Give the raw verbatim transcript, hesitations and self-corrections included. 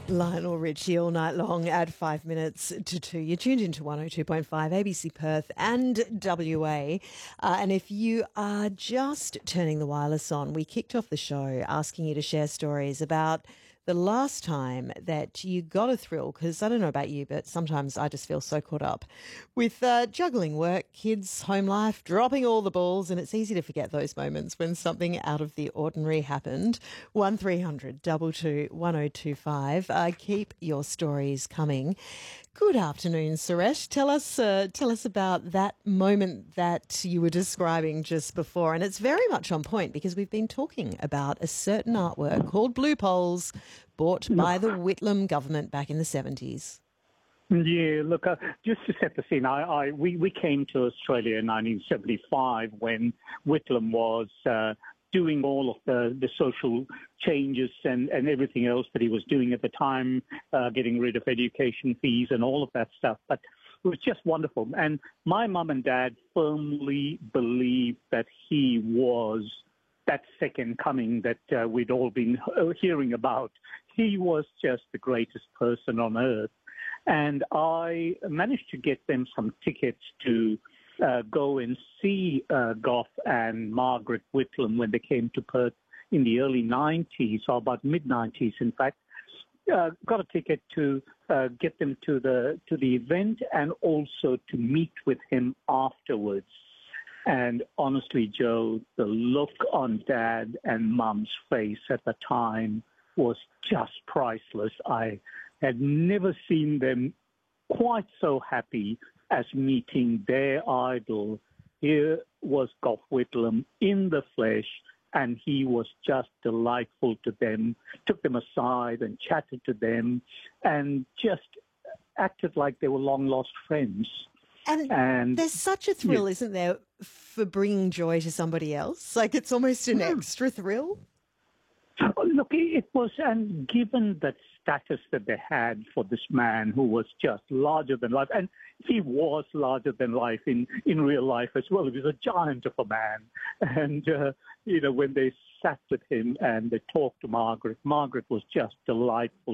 Lionel Richie all night long at five minutes to two. You're tuned into one oh two point five A B C Perth and W A. Uh, and if you are just turning the wireless on, we kicked off the show asking you to share stories about the last time that you got a thrill, because I don't know about you, but sometimes I just feel so caught up with uh, juggling work, kids, home life, dropping all the balls, and it's easy to forget those moments when something out of the ordinary happened. one three hundred two two one oh two five. Uh, keep your stories coming. Good afternoon, Suresh. Tell us, uh, tell us about that moment that you were describing just before, and it's very much on point because we've been talking about a certain artwork called Blue Poles, bought by the Whitlam government back in the seventies. Yeah, look, uh, just to set the scene, I, I we, we came to Australia in nineteen seventy-five when Whitlam was uh, doing all of the, the social changes and, and everything else that he was doing at the time, uh, getting rid of education fees and all of that stuff. But it was just wonderful. And my mum and dad firmly believed that he was that second coming that uh, we'd all been hearing about. He was just the greatest person on earth. And I managed to get them some tickets to uh, go and see uh, Gough and Margaret Whitlam when they came to Perth in the early nineties, or about mid-nineties, in fact. Uh, got a ticket to uh, get them to the to the event and also to meet with him afterwards. And honestly, Joe, the look on Dad and Mum's face at the time was just priceless. I had never seen them quite so happy as meeting their idol. Here was Gough Whitlam in the flesh, and he was just delightful to them, took them aside and chatted to them, and just acted like they were long-lost friends. And, and there's such a thrill, yeah. isn't there, for bringing joy to somebody else? Like, it's almost an extra thrill. Look, it was, and given that status that they had for this man who was just larger than life, and he was larger than life in, in real life as well. He was a giant of a man. And, uh, you know, when they sat with him and they talked to Margaret, Margaret was just delightful